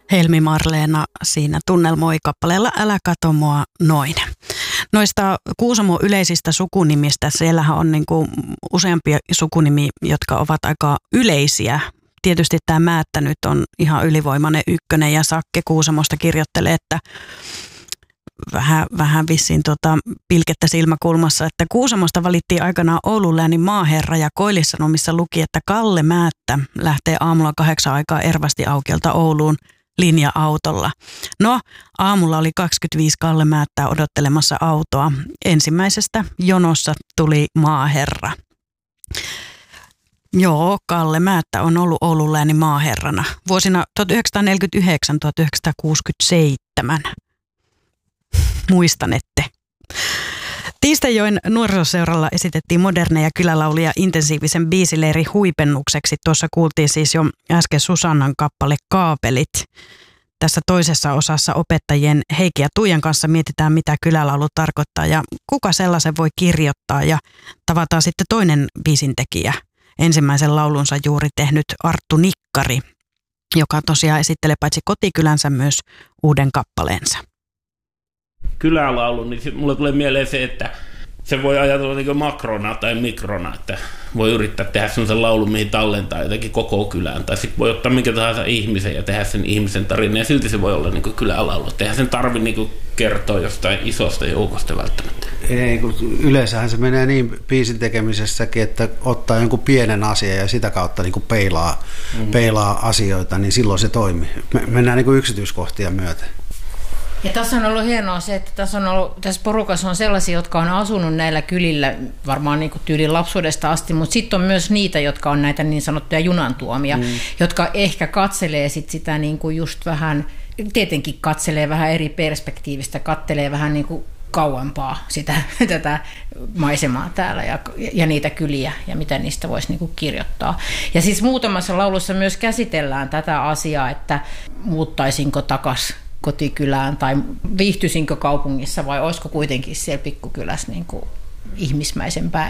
Helmi Marleena siinä tunnelmoi kappaleella Älä kato mua noin. Noista Kuusamon yleisistä sukunimistä, siellähän on niin kuin useampia sukunimi, jotka ovat aika yleisiä. Tietysti tämä Määttä nyt on ihan ylivoimainen ykkönen ja Sakke Kuusamosta kirjoittelee, että vähän vissiin pilkettä silmäkulmassa, että Kuusamosta valittiin aikanaan Oulun läänin maaherra ja Koillissanomissa luki, että Kalle Määttä lähtee aamulla 8 aikaa Ervasti aukiolta Ouluun linja-autolla. No, aamulla oli 25 Kalle Määttää odottelemassa autoa. Ensimmäisestä jonossa tuli maaherra. Joo, Kalle Määttä on ollut Oulun läänin maaherrana vuosina 1949–1967. Muistanette. Tiistajoen nuorisoseuralla esitettiin moderneja kylälauluja intensiivisen biisileirin huipennukseksi. Tuossa kuultiin siis jo äsken Susannan kappale Kaapelit. Tässä toisessa osassa opettajien Heikki ja Tuijan kanssa mietitään, mitä kylälaulu tarkoittaa ja kuka sellaisen voi kirjoittaa. Ja tavataan sitten toinen biisintekijä, ensimmäisen laulunsa juuri tehnyt Arttu Nikkari, joka tosiaan esittelee paitsi kotikylänsä myös uuden kappaleensa. Kylälaulu, niin mulle tulee mieleen se, että se voi ajatella niin kuin makrona tai mikrona, että voi yrittää tehdä sellaisen laulun, mihin tallentaa jotenkin koko kylään, tai sitten voi ottaa minkä tahansa ihmisen ja tehdä sen ihmisen tarina, ja silti se voi olla niin kuin kylälaulu. Eihän sen tarvitse niin kertoa jostain isosta joukosta välttämättä. Ei, kun yleensähän se menee niin biisin tekemisessäkin, että ottaa jonkun pienen asian ja sitä kautta niin kuin peilaa asioita, niin silloin se toimii. Mennään niin kuin yksityiskohtia myöten. Ja tässä on ollut hienoa se, että tässä porukassa on sellaisia, jotka on asunut näillä kylillä varmaan niin kuin tyylin lapsuudesta asti, mutta sitten on myös niitä, jotka on näitä niin sanottuja junantuomia, jotka ehkä katselee sitä niin kuin just vähän, tietenkin katselee vähän eri perspektiivistä, katselee vähän niin kuin kauempaa tätä maisemaa täällä ja niitä kyliä ja mitä niistä voisi niin kuin kirjoittaa. Ja siis muutamassa laulussa myös käsitellään tätä asiaa, että muuttaisinko takaisin kotikylään tai viihtyisinkö kaupungissa vai olisiko kuitenkin siellä pikkukylässä niin kuin ihmismäisempää